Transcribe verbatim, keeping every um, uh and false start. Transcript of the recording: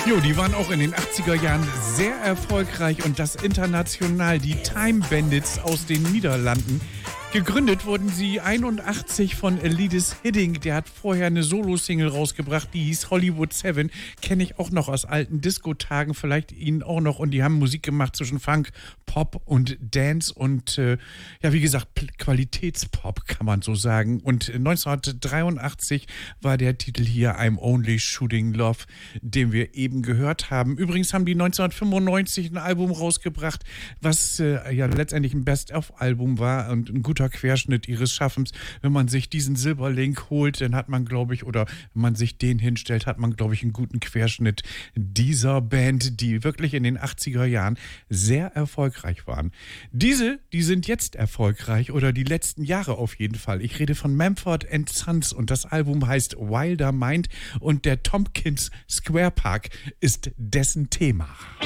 Jo, die waren auch in den achtziger Jahren sehr erfolgreich und das international, die Time Bandits aus den Niederlanden. Gegründet wurden sie einundachtzig von Elidis Hiddink, der hat vorher eine Solo-Single rausgebracht, die hieß Hollywood Seven, kenne ich auch noch aus alten Disco-Tagen, vielleicht Ihnen auch noch, und die haben Musik gemacht zwischen Funk, Pop und Dance und äh, ja, wie gesagt, Qualitätspop kann man so sagen. Und neunzehnhundertdreiundachtzig war der Titel hier I'm Only Shooting Love, den wir eben gehört haben. Übrigens haben die neunzehnhundertfünfundneunzig ein Album rausgebracht, was äh, ja letztendlich ein Best-of-Album war und ein guter Querschnitt ihres Schaffens. Wenn man sich diesen Silberlink holt, dann hat man, glaube ich, oder wenn man sich den hinstellt, hat man, glaube ich, einen guten Querschnitt dieser Band, die wirklich in den achtziger Jahren sehr erfolgreich waren. Diese, die sind jetzt erfolgreich oder die letzten Jahre auf jeden Fall. Ich rede von Mumford and Sons und das Album heißt Wilder Mind und der Tompkins Square Park ist dessen Thema.